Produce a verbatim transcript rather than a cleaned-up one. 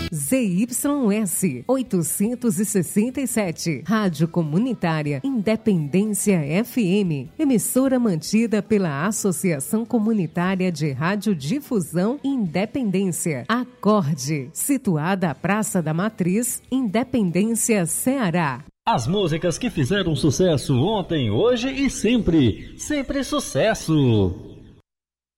Z Y S oitocentos e sessenta e sete, Rádio Comunitária Independência F M, emissora mantida pela Associação Comunitária de Radiodifusão Independência, Acorde, situada à Praça da Matriz, Independência, Ceará. As músicas que fizeram sucesso ontem, hoje e sempre. Sempre sucesso!